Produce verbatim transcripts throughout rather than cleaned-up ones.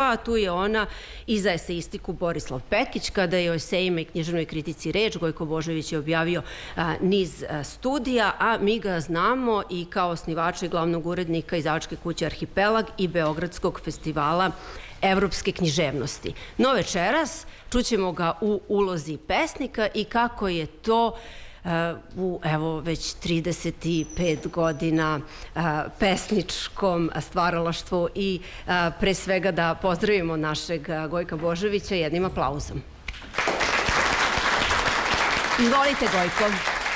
a tu je ona i za eseistiku Borislav Pekić. Kada je o esejima i književnoj kritici reč, Gojko Božović je objavio niz studija, a mi ga znamo i kao osnivača i glavnog urednika izdavačke kuće Arhipelag i Beogradskog festivala evropske književnosti. No večeras čućemo ga u ulozi pesnika i kako je to u evo već trideset pet godina pesničkom stvaralaštvu i pre svega da pozdravimo našeg Gojka Božovića jednim aplauzom. Izvolite, Gojko.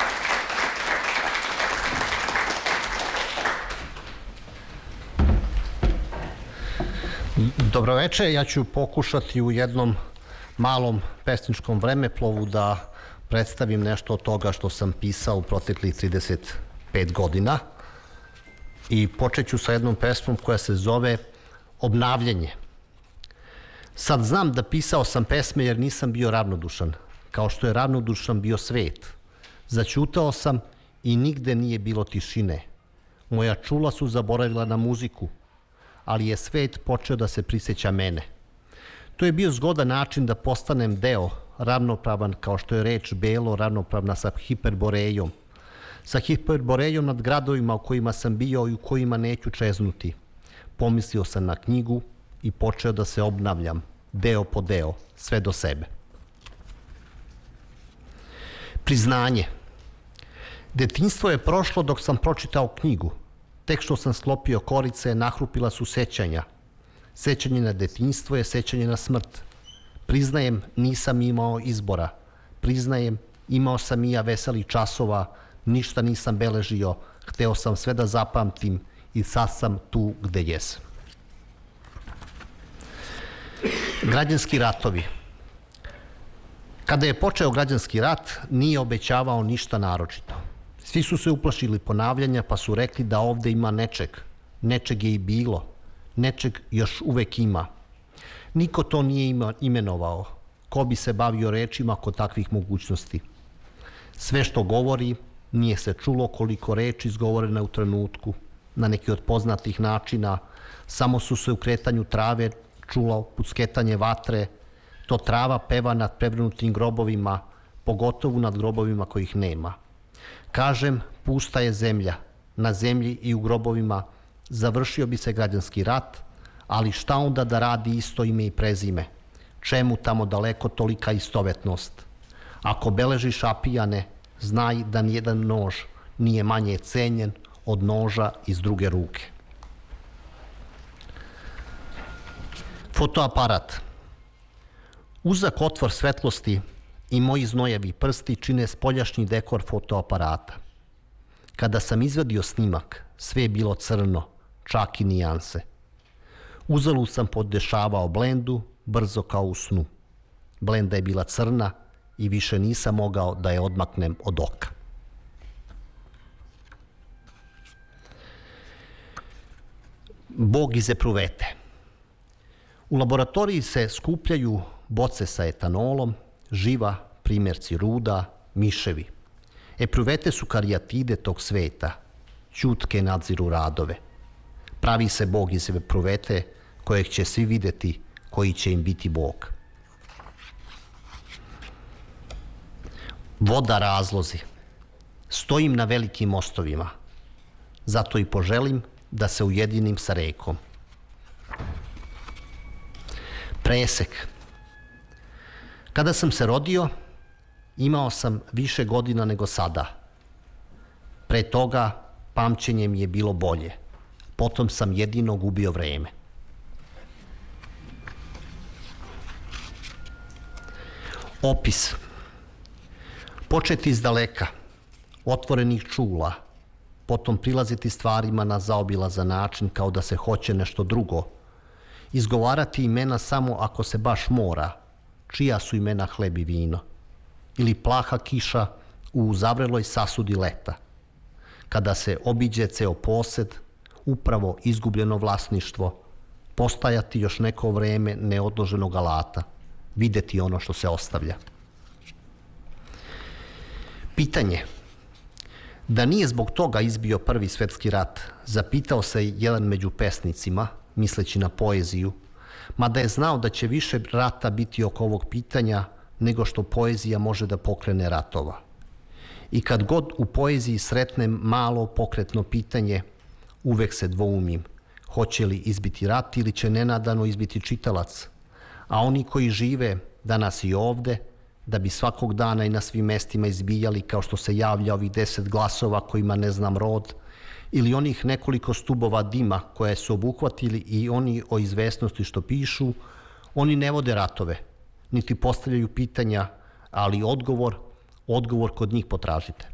Dobroveče, ja ću pokušati u jednom malom pesničkom vremeplovu da predstavim nešto od toga što sam pisao u proteklih trideset pet godina i počet ću sa jednom pesmom koja se zove Obnavljanje. Sad znam da pisao sam pesme jer nisam bio ravnodušan, kao što je ravnodušan bio svet. Zaćutao sam i nigde nije bilo tišine. Moja čula su zaboravila na muziku, ali je svet počeo da se prisjeća mene. To je bio zgodan način da postanem deo, ravnopravan kao što je reč belo, ravnopravna sa hiperborejom. Sa hiperborejom nad gradovima u kojima sam bio i u kojima neću čeznuti. Pomislio sam na knjigu i počeo da se obnavljam, deo po deo, sve do sebe. Priznanje. Detinjstvo je prošlo dok sam pročitao knjigu. Tek što sam sklopio korice, nahrupila su sećanja. Sećanje na detinjstvo je sećanje na smrt. Priznajem, nisam imao izbora. Priznajem, imao sam i ja veselih časova, ništa nisam beležio, hteo sam sve da zapamtim i sad sam tu gde jesam. Građanski ratovi. Kada je počeo građanski rat, nije obećavao ništa naročito. Svi su se uplašili ponavljanja pa su rekli da ovde ima nečeg. Nečeg je i bilo. Nečeg još uvek ima. Niko to nije imenovao. Ko bi se bavio rečima kod takvih mogućnosti? Sve što govori nije se čulo koliko reči izgovorene u trenutku, na neki od poznatih načina, samo su se u kretanju trave čulo pucketanje vatre, to trava peva nad prevrnutim grobovima, pogotovo nad grobovima kojih nema. Kažem, pusta je zemlja, na zemlji i u grobovima završio bi se građanski rat, ali šta onda da radi isto ime i prezime? Čemu tamo daleko tolika istovetnost? Ako beležiš apijane, znaj da nijedan nož nije manje cenjen od noža iz druge ruke. Fotoaparat. Uzak otvor svetlosti i moji znojevi prsti čine spoljašnji dekor fotoaparata. Kada sam izvadio snimak, sve je bilo crno, čak i nijanse. Uzalud sam podešavao blendu, brzo kao u snu. Blenda je bila crna i više nisam mogao da je odmaknem od oka. Bog iz epruvete. U laboratoriji se skupljaju boce sa etanolom, živa, primjerci ruda, miševi. Epruvete su karijatide tog sveta, ćutke nadziru radove. Pravi se Bog iz epruvete kojeg će svi videti, koji će im biti Bog. Voda razlozi. Stojim na velikim mostovima, zato i poželim da se ujedinim sa rekom. Presek. Kada sam se rodio, imao sam više godina nego sada. Pre toga pamćenje mi je bilo bolje. Potom sam jedino gubio vreme. Opis. Početi iz daleka, otvorenih čula, potom prilaziti stvarima na zaobilazan način kao da se hoće nešto drugo, izgovarati imena samo ako se baš mora, čija su imena hleb i vino, ili plaha kiša u zavreloj sasudi leta, kada se obiđe ceo posed, upravo izgubljeno vlasništvo, postajati još neko vreme neodloženog alata, videti ono što se ostavlja. Pitanje. Da nije zbog toga izbio Prvi svetski rat, zapitao se jedan među pesnicima, misleći na poeziju, mada je znao da će više rata biti oko ovog pitanja nego što poezija može da pokrene ratova. I kad god u poeziji sretnem malo pokretno pitanje, uvek se dvoumim, hoće li izbiti rat ili će nenadano izbiti čitalac, a oni koji žive danas i ovde, da bi svakog dana i na svim mestima izbijali kao što se javlja ovih deset glasova kojima ne znam rod, ili onih nekoliko stubova dima koje su obuhvatili i oni o izvesnosti što pišu, oni ne vode ratove, niti postavljaju pitanja, ali odgovor, odgovor kod njih potražite.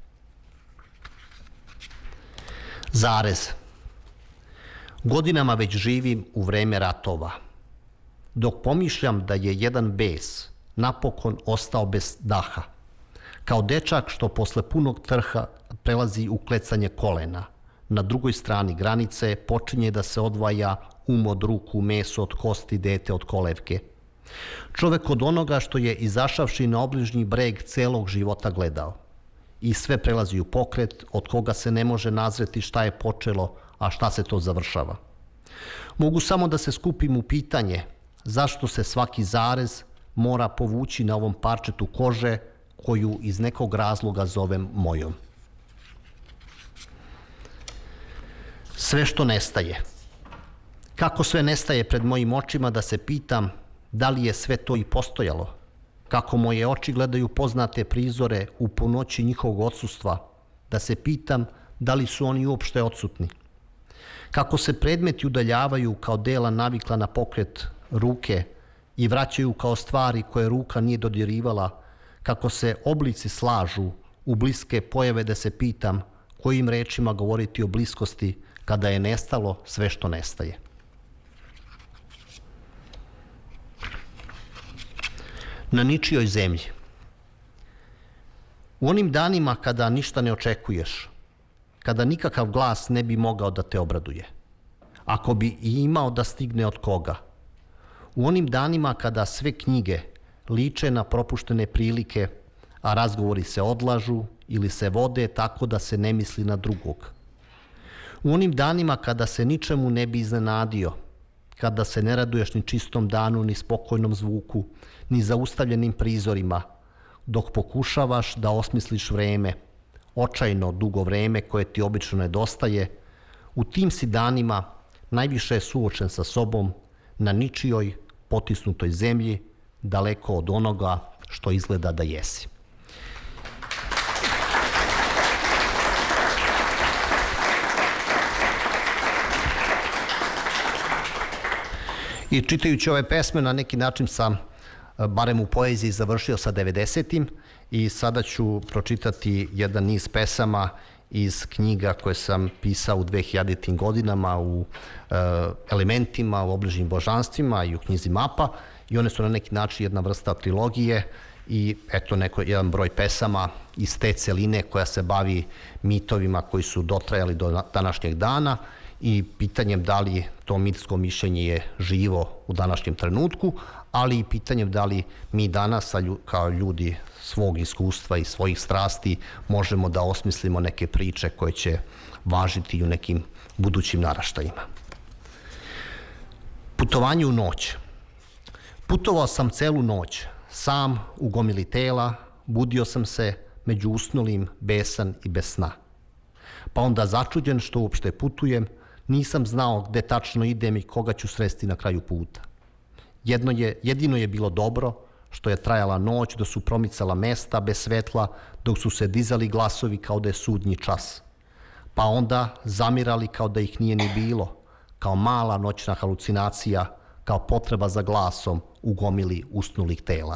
Zarez. Godinama već živim u vreme ratova. Dok pomišljam da je jedan bes napokon ostao bez daha, kao dečak što posle punog trha prelazi u klecanje kolena, na drugoj strani granice počinje da se odvaja um od ruku, meso od kosti, dete od kolevke. Čovek od onoga što je izašavši na obližnji breg celog života gledao. I sve prelazi u pokret od koga se ne može nazreti šta je počelo, a šta se to završava. Mogu samo da se skupim u pitanje zašto se svaki zarez mora povući na ovom parčetu kože koju iz nekog razloga zovem mojom. Sve što nestaje. Kako sve nestaje pred mojim očima da se pitam da li je sve to i postojalo? Kako moje oči gledaju poznate prizore u punoći njihovog odsustva, da se pitam da li su oni uopšte odsutni? Kako se predmeti udaljavaju kao dela navikla na pokret ruke i vraćaju kao stvari koje ruka nije dodirivala, kako se oblici slažu u bliske pojave da se pitam kojim rečima govoriti o bliskosti kada je nestalo sve što nestaje. Na ničijoj zemlji. U onim danima kada ništa ne očekuješ, kada nikakav glas ne bi mogao da te obraduje, ako bi i imao da stigne od koga, u onim danima kada sve knjige liče na propuštene prilike, a razgovori se odlažu ili se vode tako da se ne misli na drugog. U onim danima kada se ničemu ne bi iznenadio, kada se ne raduješ ni čistom danu, ni spokojnom zvuku, ni zaustavljenim prizorima, dok pokušavaš da osmisliš vreme, očajno dugo vreme koje ti obično nedostaje, u tim si danima najviše je suočen sa sobom, na ničijoj potisnutoj zemlji, daleko od onoga što izgleda da jesi. I čitajući ove pesme, na neki način sam, barem u poeziji, završio sa devedesetim i sada ću pročitati jedan niz pesama iz knjiga koje sam pisao u dvehiljaditim godinama u e, elementima, u obližnjim božanstvima i u knjizi Mapa, i one su na neki način jedna vrsta trilogije i eto neko, jedan broj pesama iz te celine koja se bavi mitovima koji su dotrajali do današnjeg dana i pitanjem da li to mitsko mišljenje je živo u današnjem trenutku, ali i pitanjem da li mi danas kao ljudi svog iskustva i svojih strasti možemo da osmislimo neke priče koje će važiti i u nekim budućim naraštajima. Putovanje u noć. Putovao sam celu noć, sam u gomili tela, budio sam se među usnulim, besan i bez sna. Pa onda začuđen što uopšte putujem, nisam znao gde tačno idem i koga ću sresti na kraju puta. Jedno je, jedino je bilo dobro što je trajala noć, da su promicala mesta bez svetla, dok su se dizali glasovi kao da je sudnji čas. Pa onda zamirali kao da ih nije ni bilo, kao mala noćna halucinacija, kao potreba za glasom u gomili usnulih tela.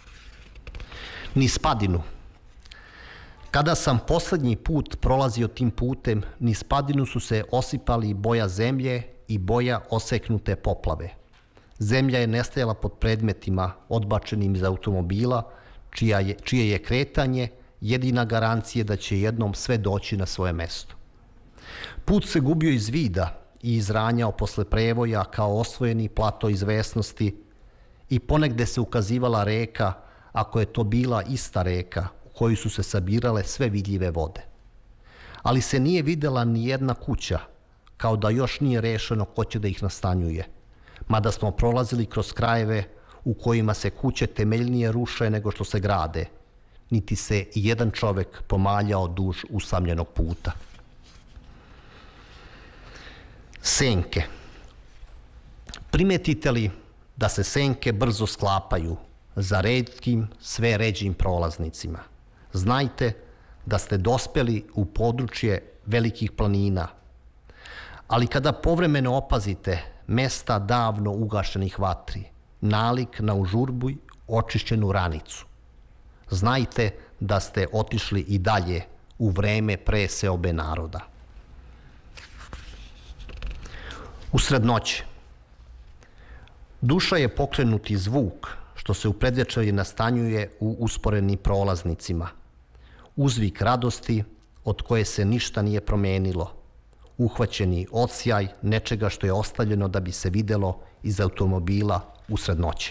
Niz padinu. Kada sam poslednji put prolazio tim putem, niz padinu su se osipali boja zemlje i boja oseknute poplave. Zemlja je nestajala pod predmetima odbačenim iz automobila, čija je, čije je kretanje jedina garancija da će jednom sve doći na svoje mesto. Put se gubio iz vida i izranjao posle prevoja kao osvojeni plato izvesnosti i ponegde se ukazivala reka, ako je to bila ista reka u kojoj su se sabirale sve vidljive vode. Ali se nije videla ni jedna kuća, kao da još nije rešeno ko će da ih nastanjuje. mada smo prolazili kroz krajeve u kojima se kuće temeljnije ruše nego što se grade, niti se i jedan čovek pomaljao duž usamljenog puta. Senke. Primetite li da se senke brzo sklapaju za retkim, sve ređim prolaznicima? Znajte da ste dospeli u područje velikih planina, ali kada povremeno opazite mesta davno ugašenih vatri, nalik na užurbu očišćenu ranicu, znajte da ste otišli i dalje u vreme pre seobe naroda. Usred noći. Duša je pokrenuti zvuk što se u predvečerji nastanjuje u usporenim prolaznicima. Uzvik radosti od koje se ništa nije promenilo. Uhvaćeni odsjaj nečega što je ostavljeno da bi se videlo iz automobila usred noći.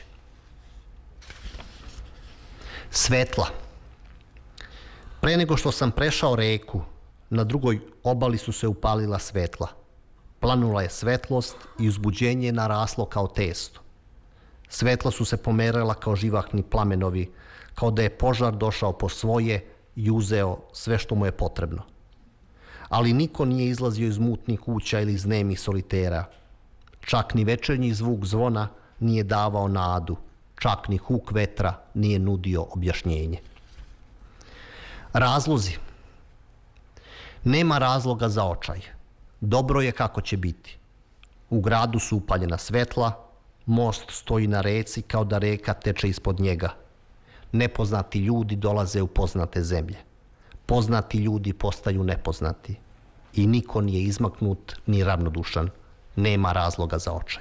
Svetla. Pre nego što sam prešao reku, na drugoj obali su se upalila svetla. Planula je svetlost i uzbuđenje je naraslo kao testo. Svetla su se pomerala kao živahni plamenovi, kao da je požar došao po svoje i uzeo sve što mu je potrebno. Ali niko nije izlazio iz mutnih kuća ili iz nemih solitera. Čak ni večernji zvuk zvona nije davao nadu, čak ni huk vetra nije nudio objašnjenje. Razlozi. Nema razloga za očaj. Dobro je kako će biti. U gradu su upaljena svetla, most stoji na reci kao da reka teče ispod njega. Nepoznati ljudi dolaze u poznate zemlje. Poznati ljudi postaju nepoznati. I niko nije izmaknut ni ravnodušan. Nema razloga za očaj.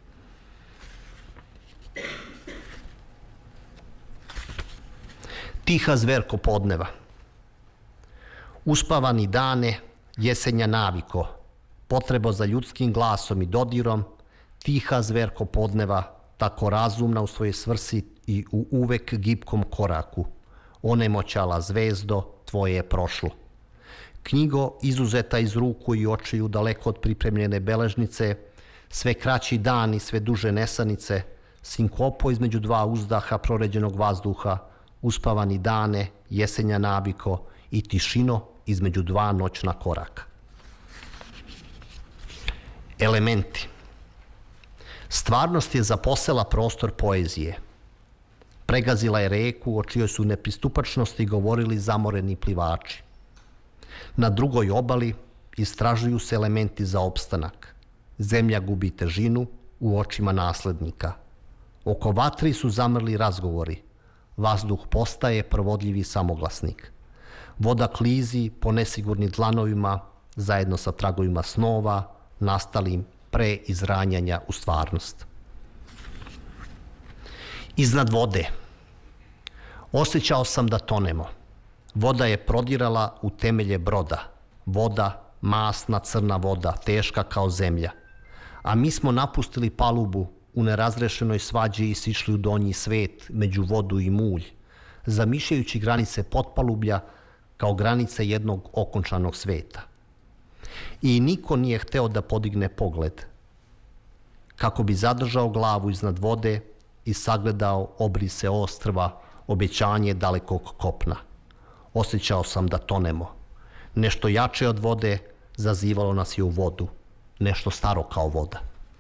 Tiha zverko podneva. Uspavani dane, jesenja naviko, potreba za ljudskim glasom i dodirom, tiha zverko podneva, tako razumna u svojoj svrsi i u uvek gibkom koraku. Onemoćala zvezdo, tvoje je prošlo. Knjigo izuzeta iz ruku i očiju daleko od pripremljene beležnice, sve kraći dan i sve duže nesanice, sinkopo između dva uzdaha proređenog vazduha, uspavani dane, jesenja naviko i tišino između dva noćna koraka. Elementi. Stvarnost je zaposela prostor poezije. Pregazila je reku o čijoj su nepristupačnosti govorili zamoreni plivači. Na drugoj obali istražuju se elementi za opstanak. Zemlja gubi težinu u očima naslednika. Oko vatri su zamrli razgovori. Vazduh postaje provodljivi samoglasnik. Voda klizi po nesigurnim dlanovima zajedno sa tragovima snova, nastalim pre izranjanja u stvarnost. Iznad vode. Osjećao sam da tonemo. Voda je prodirala u temelje broda. Voda, masna crna voda, teška kao zemlja. A mi smo napustili palubu u nerazrešenoj svađi i sišli u donji svet među vodu i mulj, zamišljajući granice potpalublja kao granice jednog okončanog sveta. I niko nije hteo da podigne pogled, kako bi zadržao glavu iznad vode i sagledao obrise ostrva, obećanje dalekog kopna. Osjećao sam da tonemo. Nešto jače od vode zazivalo nas je u vodu, nešto staro kao voda.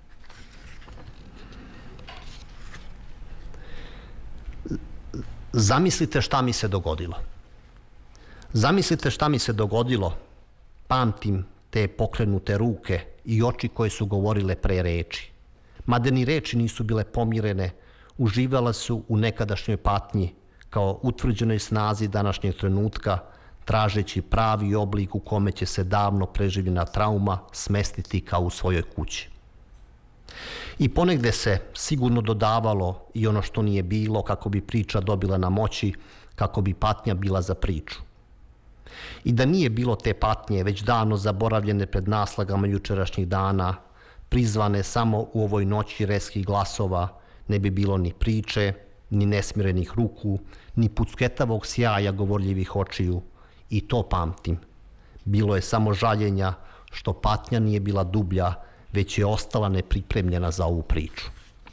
Zamislite šta mi se dogodilo. Zamislite šta mi se dogodilo. Pamtim te pokrenute ruke i oči koje su govorile pre reči. Mada ni reči nisu bile pomirene, uživale su u nekadašnjoj patnji, kao utvrđenoj snazi današnjeg trenutka, tražeći pravi oblik u kome će se davno preživljena trauma smestiti kao u svojoj kući. I ponegde se sigurno dodavalo i ono što nije bilo kako bi priča dobila na moći, kako bi patnja bila za priču. I da nije bilo te patnje, već davno zaboravljene pred naslagama jučerašnjih dana, prizvane samo u ovoj noći reskih glasova, ne bi bilo ni priče, ni nesmirenih ruku, ni pucketavog sjaja govorljivih očiju. I to pamtim. Bilo je samo žaljenja što patnja nije bila dublja, već je ostala nepripremljena za ovu priču.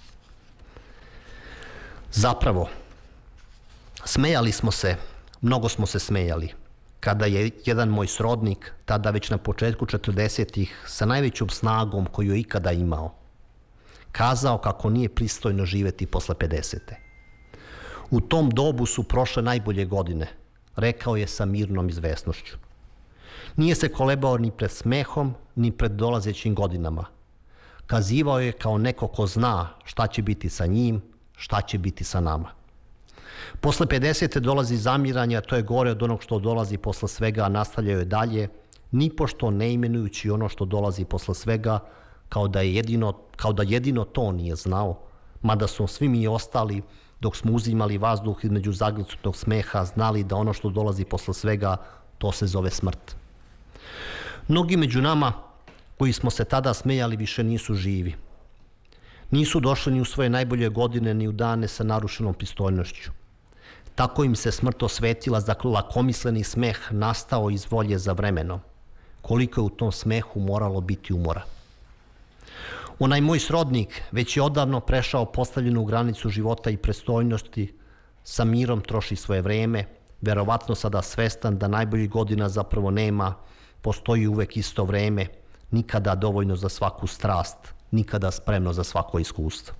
Zapravo, smejali smo se, mnogo smo se smejali, kada je jedan moj srodnik, tada već na početku četrdesetih, sa najvećom snagom koju je ikada imao, kazao kako nije pristojno živeti posle pedesete. U tom dobu su prošle najbolje godine, rekao je sa mirnom izvesnošću. Nije se kolebao ni pred smehom, ni pred dolazećim godinama. Kazivao je kao neko ko zna šta će biti sa njim, šta će biti sa nama. Posle pedesete dolazi zamiranje, a to je gore od onog što dolazi posle svega, a nastavljaju je dalje, nipošto ne imenujući ono što dolazi posle svega, kao da, je jedino, kao da jedino to nije znao, mada smo svi mi ostali, dok smo uzimali vazduh između zagrcutog smeha, znali da ono što dolazi posle svega, to se zove smrt. Mnogi među nama, koji smo se tada smejali, više nisu živi. Nisu došli ni u svoje najbolje godine, ni u dane sa narušenom pristojnošću. Tako im se smrt osvetila za lakomisleni smeh nastao iz volje za vremenom. Koliko je u tom smehu moralo biti umora. Onaj moj srodnik već je odavno prešao postavljenu granicu života i prestojnosti, sa mirom troši svoje vreme, verovatno sada svestan da najboljih godina zapravo nema, postoji uvek isto vreme, nikada dovoljno za svaku strast, nikada spremno za svako iskustvo.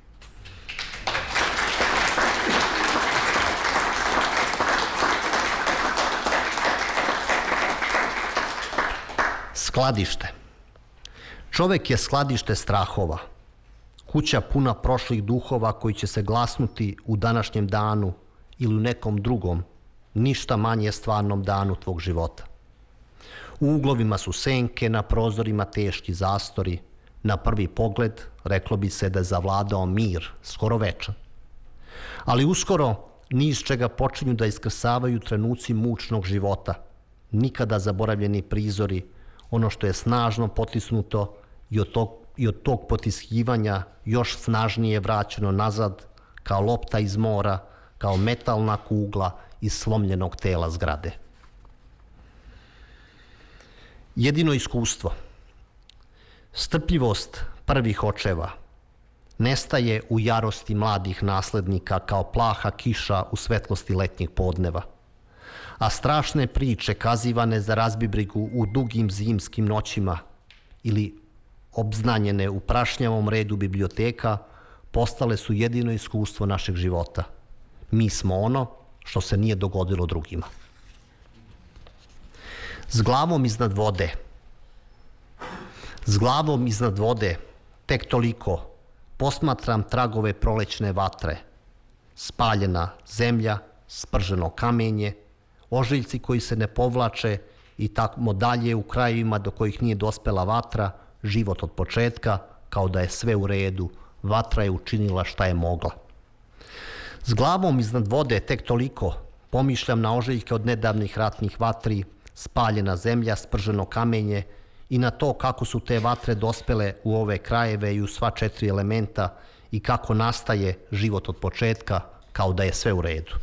Skladište. Čovek je skladište strahova, kuća puna prošlih duhova koji će se glasnuti u današnjem danu ili u nekom drugom, ništa manje stvarnom danu tvog života. U uglovima su senke, na prozorima teški zastori, na prvi pogled reklo bi se da je zavladao mir, skoro večan. Ali uskoro ni iz čega počinju da iskrsavaju trenuci mučnog života, nikada zaboravljeni prizori, ono što je snažno potisnuto i od tog, i od tog potiskivanja još snažnije vraćeno nazad, kao lopta iz mora, kao metalna kugla iz slomljenog tela zgrade. Jedino iskustvo, strpljivost prvih očeva, nestaje u jarosti mladih naslednika kao plaha kiša u svetlosti letnjeg podneva, a strašne priče kazivane za razbibrigu u dugim zimskim noćima ili obznanjene u prašnjavom redu biblioteka postale su jedino iskustvo našeg života. Mi smo ono što se nije dogodilo drugima. S glavom iznad vode, s glavom iznad vode, tek toliko, posmatram tragove prolećne vatre, spaljena zemlja, sprženo kamenje, ožiljci koji se ne povlače i tako dalje u krajevima do kojih nije dospela vatra, život od početka, kao da je sve u redu, vatra je učinila šta je mogla. S glavom iznad vode tek toliko, pomišljam na ožiljke od nedavnih ratnih vatri, spaljena zemlja, sprženo kamenje i na to kako su te vatre dospele u ove krajeve i u sva četiri elementa i kako nastaje život od početka, kao da je sve u redu.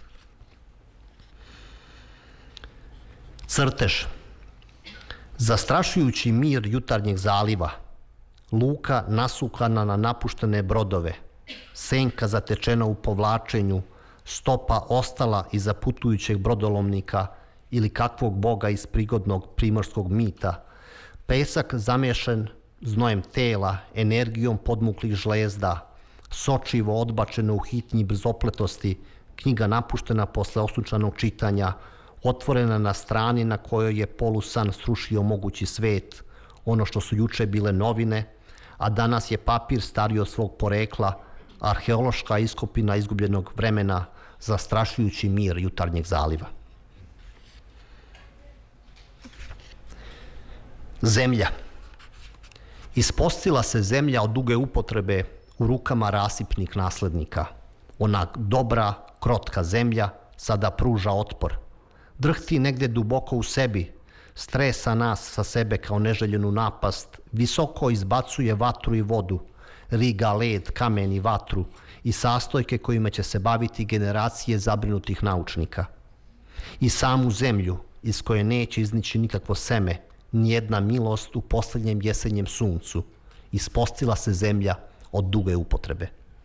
Crtež. Zastrašujući mir jutarnjeg zaliva, luka nasukana na napuštene brodove, senka zatečena u povlačenju, stopa ostala iza putujućeg brodolomnika ili kakvog boga iz prigodnog primorskog mita, pesak zamešan znojem tela, energijom podmuklih žlezda, sočivo odbačeno u hitnji brzopletosti, knjiga napuštena posle osunčanog čitanja, otvorena na strani na kojoj je polusan srušio mogući svet, ono što su juče bile novine, a danas je papir stariji od svog porekla, arheološka iskopina izgubljenog vremena, zastrašujući mir jutarnjeg zaliva. Zemlja. Ispostila se zemlja od duge upotrebe u rukama rasipnih naslednika. Ona dobra, krotka zemlja sada pruža otpor. Drhti negde duboko u sebi, stresa nas sa sebe kao neželjenu napast, visoko izbacuje vatru i vodu, riga led, kamen i vatru i sastojke kojima će se baviti generacije zabrinutih naučnika. I samu zemlju iz koje neće iznići nikakvo seme, nijedna milost u poslednjem jesenjem suncu ispostila se zemlja od duge upotrebe.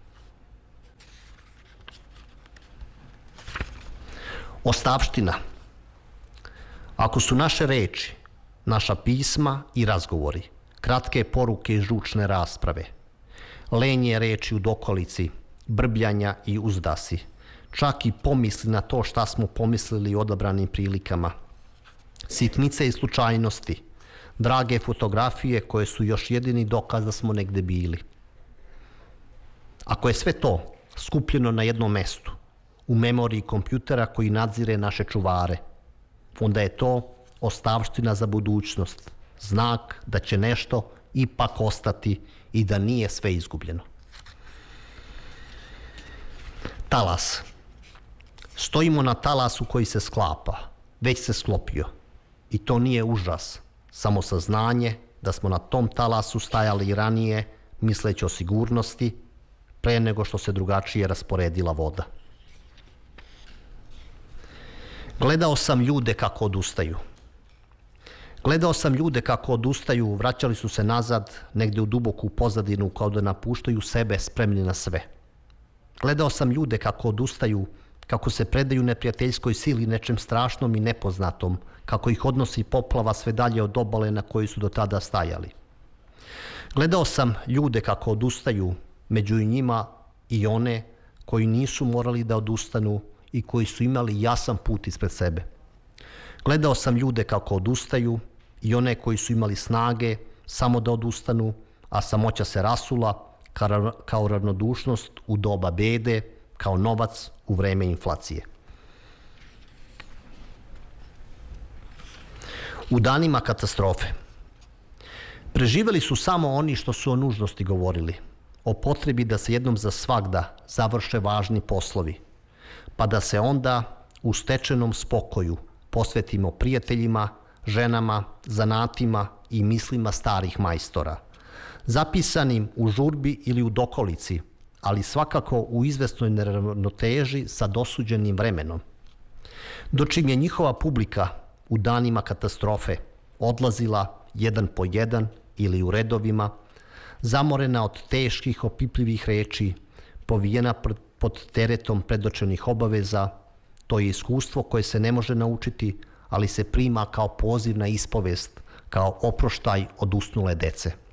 Ostavština. Ako su naše reči, naša pisma i razgovori, kratke poruke i žučne rasprave, lenje reči u dokolici, brbljanja i uzdasi, čak i pomisli na to šta smo pomislili o odabranim prilikama, sitnice i slučajnosti, drage fotografije koje su još jedini dokaz da smo negde bili. Ako je sve to skupljeno na jednom mestu, u memoriji kompjutera koji nadzire naše čuvare, onda je to ostavština za budućnost, znak da će nešto ipak ostati i da nije sve izgubljeno. Talas. Stojimo na talasu koji se sklapa, već se sklopio. I to nije užas, samo saznanje da smo na tom talasu stajali i ranije, misleći o sigurnosti, pre nego što se drugačije rasporedila voda. Gledao sam ljude kako odustaju. Gledao sam ljude kako odustaju, vraćali su se nazad, negde u duboku pozadinu, kao da napuštaju sebe spremni na sve. Gledao sam ljude kako odustaju, kako se predaju neprijateljskoj sili, nečem strašnom i nepoznatom, kako ih odnosi poplava sve dalje od obale na kojoj su do tada stajali. Gledao sam ljude kako odustaju, među njima i one koji nisu morali da odustanu i koji su imali jasan put ispred sebe. Gledao sam ljude kako odustaju i one koji su imali snage samo da odustanu, a samoća se rasula kao ravnodušnost u doba bede, kao novac u vreme inflacije. U danima katastrofe. Preživeli su samo oni što su o nužnosti govorili, o potrebi da se jednom za svagda završe važni poslovi, pa da se onda u stečenom spokoju posvetimo prijateljima, ženama, zanatima i mislima starih majstora, zapisanim u žurbi ili u dokolici, ali svakako u izvesnoj neravnoteži sa dosuđenim vremenom. Dočim je njihova publika u danima katastrofe odlazila jedan po jedan ili u redovima, zamorena od teških opipljivih reči, povijena pod teretom predočenih obaveza, to je iskustvo koje se ne može naučiti, ali se prima kao poziv na ispovest, kao oproštaj od usnule dece.